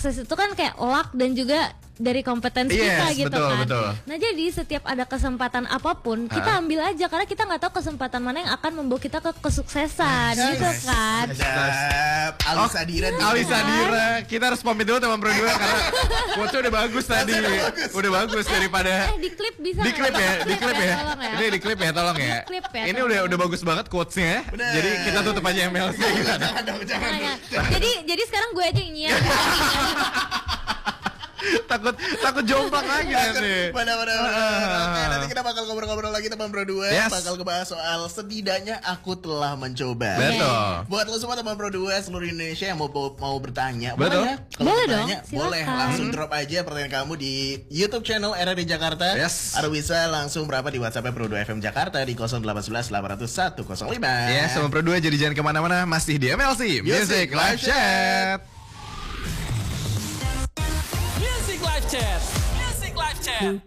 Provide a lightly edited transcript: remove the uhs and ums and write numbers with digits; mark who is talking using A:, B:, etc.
A: sukses itu kan kayak luck dan juga dari kompetensi kita gitu
B: betul,
A: kan.
B: Betul.
A: Nah jadi setiap ada kesempatan apapun kita ambil aja karena kita nggak tahu kesempatan mana yang akan membawa kita ke kesuksesan gitu kan.
C: Ali Sadira.
B: Kita harus pamit dulu teman Pro 2 karena quotes-nya udah bagus tadi. Udah bagus daripada
A: di klip bisa.
B: Di klip ya.
A: Tolong ya.
B: Ini di klip ya, tolong ya. Ini udah bagus banget quotes-nya. Jadi kita tutup aja MLC gimana?
C: Jangan.
A: Jadi sekarang gue aja yang nyiar.
B: takut jomplang lagi nanti.
C: Benar. Oke, nanti kita bakal ngobrol-ngobrol lagi teman Pro 2. Bakal ngebahas soal setidaknya aku telah mencoba.
B: Betul.
C: Buat lo semua teman Pro 2 seluruh Indonesia yang mau bertanya,
B: betul.
C: boleh ya? Kalau
A: Boleh
C: bertanya,
A: dong,
C: boleh
A: silakan.
C: langsung drop aja pertanyaan kamu di YouTube channel RRI Jakarta. Atau bisa langsung berapa di WhatsApp Pro 2 FM Jakarta di 0811 800 105.
B: Teman Pro 2 jadi jangan kemana-mana, masih di MLC Music Live Chat.
D: Music Live Chat.